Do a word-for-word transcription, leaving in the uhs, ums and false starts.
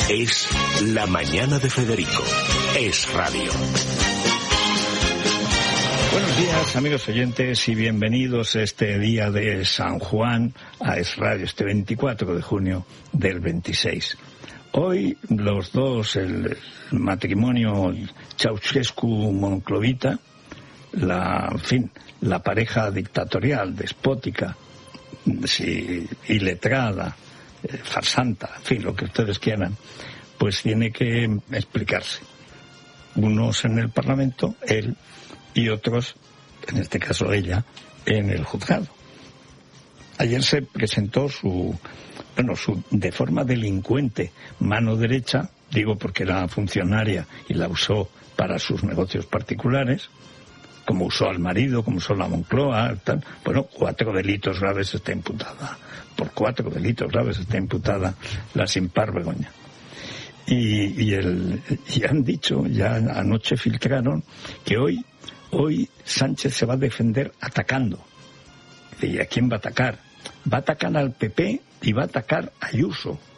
Es La Mañana de Federico. Es Radio. Buenos días, amigos oyentes, y bienvenidos este día de San Juan a Es Radio, este veinticuatro de junio del veintiséis. Hoy los dos, el matrimonio Ceausescu-Monclovita, la, en fin, la pareja dictatorial, despótica, sí, iletrada, eh, farsanta, en fin, lo que ustedes quieran, pues tiene que explicarse. Unos en el Parlamento, él, y otros, en este caso ella, en el juzgado. Ayer se presentó su, bueno, su, de forma delincuente, mano derecha, digo porque era funcionaria y la usó para sus negocios particulares, como usó al marido, como usó la Moncloa, tal. Bueno, cuatro delitos graves está imputada. Por cuatro delitos graves está imputada la sin par Begoña. Y, y, el, y han dicho, ya anoche filtraron, que hoy Hoy Sánchez se va a defender atacando. ¿Y a quién va a atacar? Va a atacar al P P y va a atacar a Ayuso.